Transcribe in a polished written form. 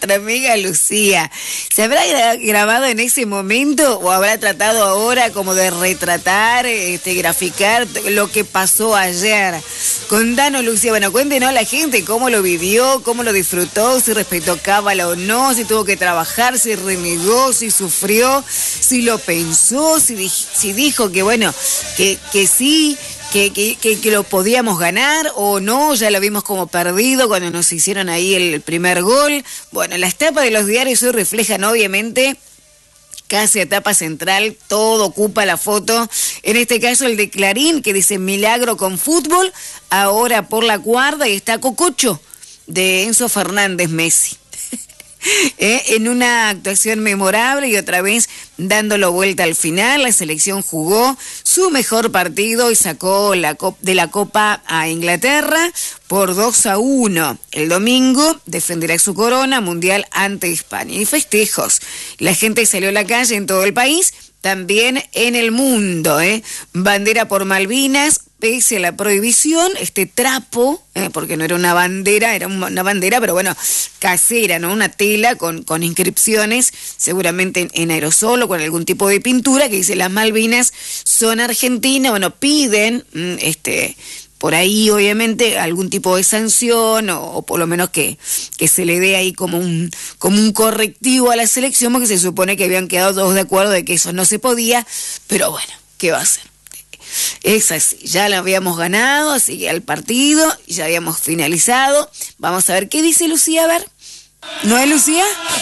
nuestra amiga Lucía. ¿Se habrá grabado en ese momento o habrá tratado ahora como de retratar, graficar lo que pasó ayer? Contanos, Lucía, bueno, cuéntenos a la gente cómo lo vivió, cómo lo disfrutó, si respetó cábala o no, si tuvo que trabajar, si renegó, si sufrió, si lo pensó, si dijo que bueno, que sí, que lo podíamos ganar o no, ya lo vimos como perdido cuando nos hicieron ahí el primer gol. Bueno, las tapas de los diarios hoy reflejan obviamente casi a tapa central, todo ocupa la foto. En este caso el de Clarín, que dice milagro con fútbol, ahora por la cuarta, y está Cococho, de Enzo Fernández Messi. En una actuación memorable y otra vez dándolo vuelta al final, la selección jugó su mejor partido y sacó de la Copa a Inglaterra por 2-1. El domingo defenderá su corona mundial ante España. Y festejos. La gente salió a la calle en todo el país, también en el mundo. Bandera por Malvinas. Pese a la prohibición, este trapo, porque no era una bandera, era una bandera, pero bueno, casera, ¿no? Una tela con inscripciones, seguramente en aerosol o con algún tipo de pintura, que dice las Malvinas son argentinas. Bueno, piden, por ahí obviamente algún tipo de sanción o por lo menos que se le dé ahí como un correctivo a la selección, porque se supone que habían quedado todos de acuerdo de que eso no se podía, pero bueno, ¿qué va a hacer? Es así, ya lo habíamos ganado, así que al partido, ya habíamos finalizado. Vamos a ver qué dice Lucía, a ver. ¿No es Lucía?